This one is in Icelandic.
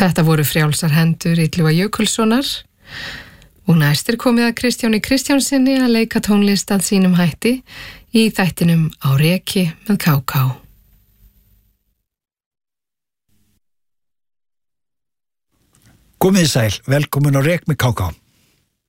Þetta voru Frjálsar hendur Illuga Jökulssonar og næst komið að Kristjáni Kristjánsinni að leika tónlist að sínum hætti í þættinum Á reki með KK. Komið sæl, velkomin á Rek með KK.